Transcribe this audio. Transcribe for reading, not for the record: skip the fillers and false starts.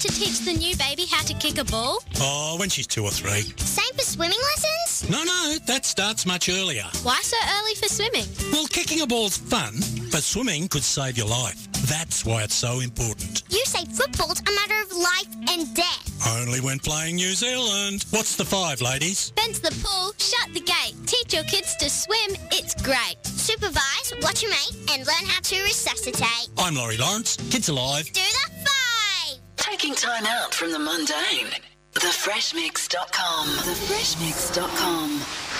to teach the new baby how to kick a ball? Oh, when she's 2 or 3. Same for swimming lessons? No, that starts much earlier. Why so early for swimming? Well, kicking a ball's fun, but swimming could save your life. That's why it's so important. You say football's a matter of life and death. Only when playing New Zealand. What's the 5, ladies? Fence the pool, shut the gate. Teach your kids to swim, it's great. Supervise, watch your mate, and learn how to resuscitate. I'm Laurie Lawrence. Kids Alive. Do the 5! Taking time out from the mundane. TheFreshMix.com. TheFreshMix.com.